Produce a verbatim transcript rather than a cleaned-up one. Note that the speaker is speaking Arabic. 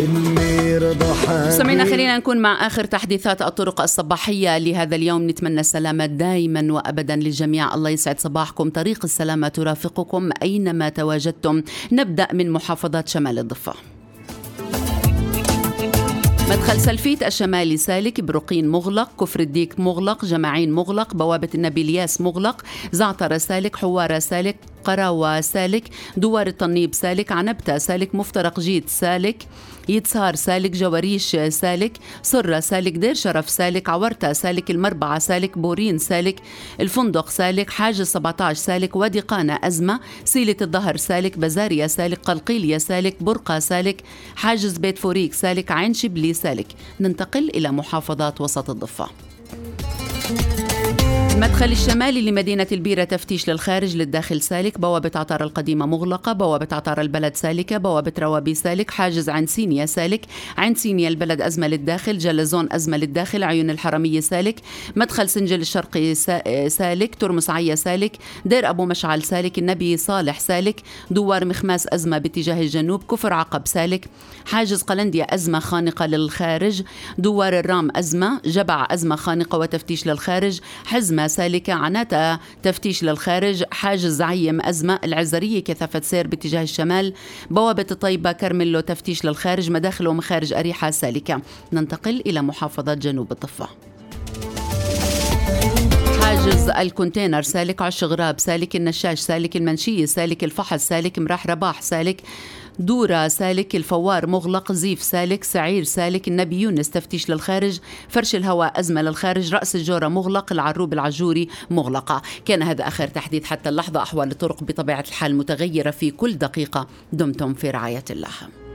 سمعنا، خلينا نكون مع آخر تحديثات الطرق الصباحية لهذا اليوم. نتمنى السلامة دائما وأبدا للجميع. الله يسعد صباحكم. طريق السلامة ترافقكم أينما تواجدتم. نبدأ من محافظات شمال الضفة. مدخل سلفيت الشمالي سالك، برقين مغلق، كفر الديك مغلق، جماعين مغلق، بوابة النبي الياس مغلق، زعتر سالك، حوارة سالك، قراوة سالك، دوار الطنيب سالك، عنبتة سالك، مفترق جيد سالك، يتسار سالك، جواريش سالك، سرة سالك، دير شرف سالك، عورتة سالك، المربعة سالك، بورين سالك، الفندق سالك، حاجز سبعة عشر سالك، وادي قانا أزمة، سيلة الظهر سالك، بزاريا سالك، قلقيلية سالك، برقة سالك، حاجز بيت فوريك سالك، عين شبلي سالك. ننتقل إلى محافظات وسط الضفة. المدخل الشمالي لمدينة البيرة تفتيش للخارج، للداخل سالك، بوابة عطار القديمة مغلقة، بوابة عطار البلد سالكة، بوابة روابي سالك، حاجز عين سينيا سالك، عين سينيا البلد أزمة للداخل، جلزون أزمة للداخل، عيون الحرمية سالك، مدخل سنجل الشرقي سالك، ترمس عيا سالك، دير أبو مشعل سالك، النبي صالح سالك، دوار مخماس أزمة باتجاه الجنوب، كفر عقب سالك، حاجز قلنديا أزمة خانقة للخارج، دوار الرام أزمة، جبع أزمة خانقة وتفتيش للخارج، حزمة سالكة، عناتا تفتيش للخارج، حاجز عيم أزمة، العزرية كثافة سير باتجاه الشمال، بوابة الطيبة كرملو تفتيش للخارج، مداخل ومخارج أريحة سالكة. ننتقل إلى محافظات جنوب الضفة. حاجز الكونتينر سالك، عش غراب سالك، النشاش سالك، المنشية سالك، الفحص سالك، مراح رباح سالك، دورة سالك، الفوار مغلق، زيف سالك، سعير سالك، النبي يونس تفتيش للخارج، فرش الهواء أزمة للخارج، رأس الجورة مغلق، العروب العجوري مغلقة. كان هذا آخر تحديث حتى اللحظة. أحوال الطرق بطبيعة الحال متغيرة في كل دقيقة. دمتم في رعاية الله.